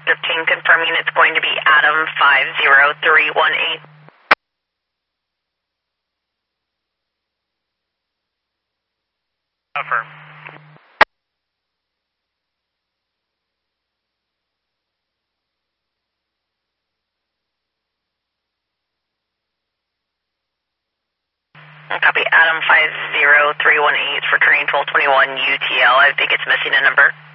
13, confirming it's going to be Adam 50318. Affirm. Copy, Adam 50318 for train 1221 UTL. I think it's missing a number.